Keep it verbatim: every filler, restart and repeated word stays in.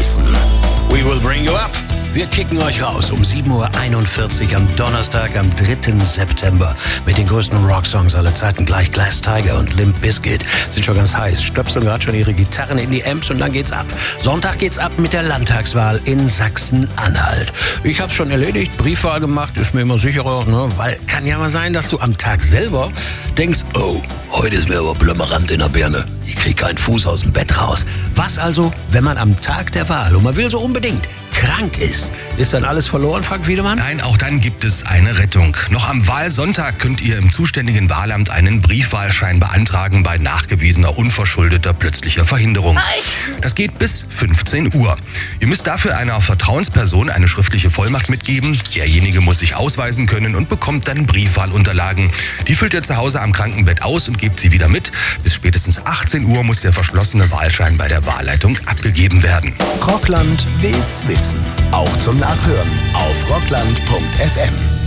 Wissen. We will bring you up. Wir kicken euch raus um sieben Uhr einundvierzig am Donnerstag, am dritten September. Mit den größten Rocksongs aller Zeiten. Gleich Glass Tiger und Limp Bizkit sind schon ganz heiß. Stöpseln gerade schon ihre Gitarren in die Amps und dann geht's ab. Sonntag geht's ab mit der Landtagswahl in Sachsen-Anhalt. Ich hab's schon erledigt, Briefwahl gemacht, ist mir immer sicherer, ne? Weil kann ja mal sein, dass du am Tag selber denkst, oh, heute ist mir aber blömerant in der Birne. Ich krieg keinen Fuß aus dem Bett raus. Was also, wenn man am Tag der Wahl, und man will so unbedingt, krank ist? Ist dann alles verloren, Frank Wiedemann? Nein, auch dann gibt es eine Rettung. Noch am Wahlsonntag könnt ihr im zuständigen Wahlamt einen Briefwahlschein beantragen bei nachgewiesener unverschuldeter plötzlicher Verhinderung. Das geht bis fünfzehn Uhr. Ihr müsst dafür einer Vertrauensperson eine schriftliche Vollmacht mitgeben. Derjenige muss sich ausweisen können und bekommt dann Briefwahlunterlagen. Die füllt ihr zu Hause am Krankenbett aus und gebt sie wieder mit. Bis spätestens achtzehn Uhr muss der verschlossene Wahlschein bei der Wahlleitung abgegeben werden. Rockland will's wissen. Auch zum Nachhören auf rockland punkt f m.